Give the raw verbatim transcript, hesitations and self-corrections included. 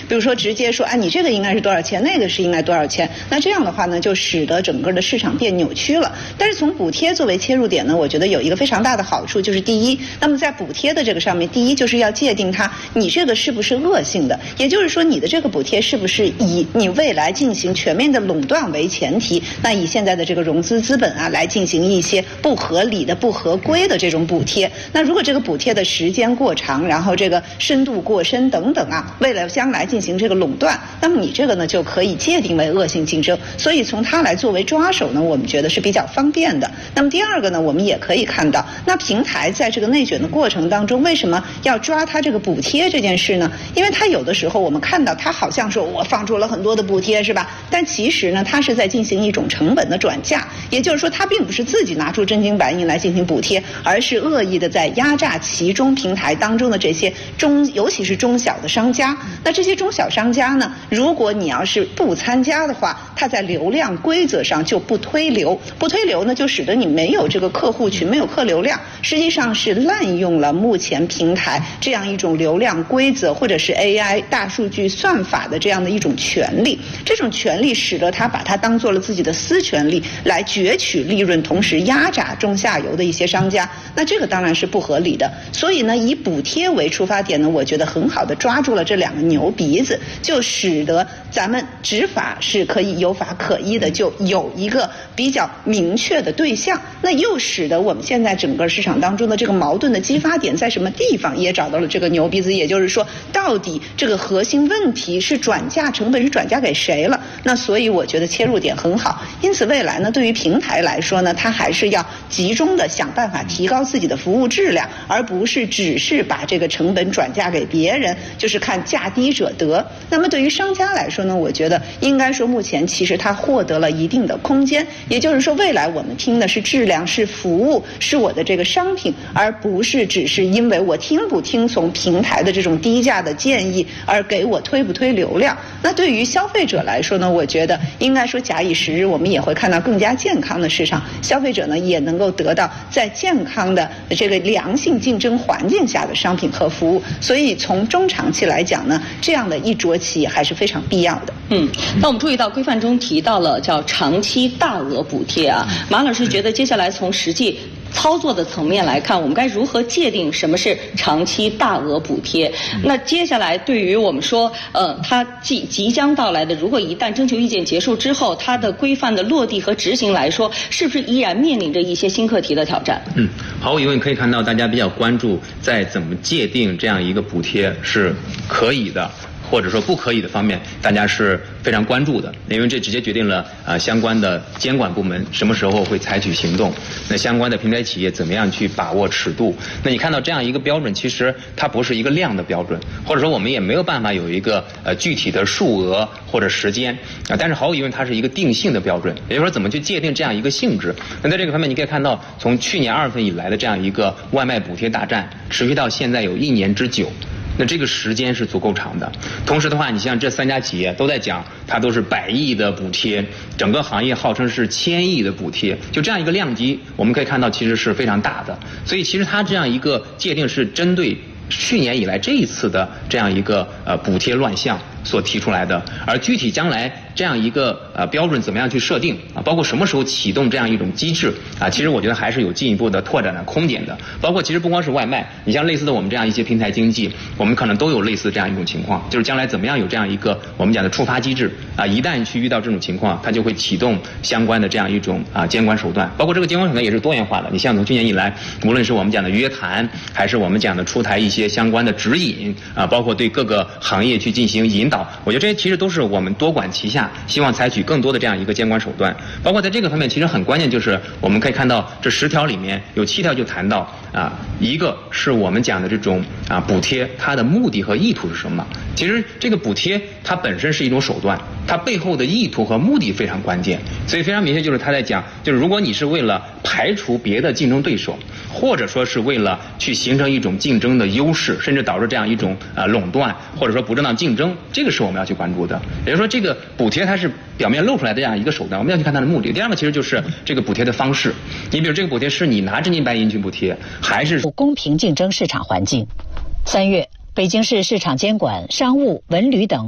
比如说直接说啊，你这个应该是多少钱，那个是应该多少钱，那这样的话呢，就使得整个的市场变扭曲了。但是从补贴作为切入点呢，我觉得有一个非常大的好处，就是第一，那么在补贴的这个上面，第一就是要界定它，你这个是不是恶性的，也就是说你的这个补贴是不是以你未来进行全面的垄断为前提，那以现在的这个融资资本啊来进行一些不合理的、不合规的这种补贴。那如果这个补贴的时间过长，然后这个深度过深等等啊，为了将来进行这个垄断，那么你这个呢就可以界定为恶性竞争。所以从它来作为抓手呢，我们觉得是比较方便的。那么第二个呢，我们也可以看到，那平台在这个内卷的过程当中，为什么要抓它这个补贴这件事呢？因为它有的时候我们看到它好像说我放出了很多的补贴是吧？但其实呢，它是在进行一种成本的转嫁，也就是说它并不是自己拿出真金白银来进行补贴，而是恶意的在压榨其中平台当中的这些中，尤其是中小的商家。那这些中小商家呢，如果你要是不参加的话，它在流量规则上就不推流，不推流呢，就使得你没有这个客户群，没有客流量，实际上是滥用了目前平台这样一种流量规则或者是 A I 大数据算法的这样的一种权利。这种权利使得他把它当做了自己的私权利来攫取利润，同时压榨中下游的一些商家，那这个当然是不合理的。所以呢，以补贴为出发点呢，我觉得很好的抓住了这两个牛鼻子，就使得咱们执法是可以有法可依的，就有一个比较明确的对象。那又使得我们现在整个市场当中的这个矛盾的激发点在什么地方，也找到了这个牛鼻子，也就是说，到底这个核心问题是转嫁成本是转嫁给谁了？那所以我觉得切入点很好。因此未来呢，对于平台来说呢，它还是要集中的想办法提高自己的服务质量，而不是只是把这个成本转嫁给别人，就是看价低者得。那么对于商家来说呢，我觉得应该说目前其实它获得了一定的空间，也就是说未来我们听的是质量，是服务，是我的这个商品，而不是只是因为我听不听从平台的这种低价的建议而给我推不推流量。那对于消费者来说呢，我觉得应该说假以时日，我们也会看到更加健康的市场，消费者呢也能够得到在健康的这个良性竞争环境下的商品和服务。所以从中长期来讲呢，这样的一着起还是非常必要的。 嗯，那我们注意到规范中提到了叫长期大额补贴啊，马老师觉得接下来从实际操作的层面来看，我们该如何界定什么是长期大额补贴？那接下来对于我们说，呃，它即即将到来的，如果一旦征求意见结束之后，它的规范的落地和执行来说，是不是依然面临着一些新课题的挑战？ 嗯，毫无疑问可以看到，大家比较关注在怎么界定这样一个补贴是可以的，或者说不可以的方面，大家是非常关注的，因为这直接决定了啊、呃、相关的监管部门什么时候会采取行动，那相关的平台企业怎么样去把握尺度。那你看到这样一个标准，其实它不是一个量的标准，或者说我们也没有办法有一个呃具体的数额或者时间啊，但是毫无疑问它是一个定性的标准，也就是说怎么去界定这样一个性质。那在这个方面，你可以看到从去年二月份以来的这样一个外卖补贴大战，持续到现在有一年之久。那这个时间是足够长的。同时的话，你像这三家企业都在讲，它都是百亿的补贴，整个行业号称是千亿的补贴，就这样一个量级，我们可以看到其实是非常大的。所以其实它这样一个界定是针对去年以来这一次的这样一个呃补贴乱象所提出来的，而具体将来这样一个呃标准怎么样去设定啊，包括什么时候启动这样一种机制啊，其实我觉得还是有进一步的拓展的空间的。包括其实不光是外卖，你像类似的我们这样一些平台经济，我们可能都有类似这样一种情况，就是将来怎么样有这样一个我们讲的触发机制啊，一旦去遇到这种情况，它就会启动相关的这样一种啊监管手段。包括这个监管手段也是多元化的，你像从去年以来，无论是我们讲的约谈，还是我们讲的出台一些相关的指引啊，包括对各个行业去进行引导，我觉得这些其实都是我们多管齐下，希望采取更多的这样一个监管手段。包括在这个方面，其实很关键就是我们可以看到这十条里面有七条就谈到啊，一个是我们讲的这种啊补贴，它的目的和意图是什么？其实这个补贴它本身是一种手段，它背后的意图和目的非常关键。所以非常明确，就是他在讲，就是如果你是为了排除别的竞争对手，或者说是为了去形成一种竞争的优势，甚至导致这样一种啊、呃、垄断，或者说不正当竞争，这个是我们要去关注的。也就是说，这个补贴它是表面露出来的这样一个手段，我们要去看它的目的。第二个其实就是这个补贴的方式，你比如这个补贴是你拿真金白银去补贴，还是公平竞争市场环境。三月，北京市市场监管、商务、文旅等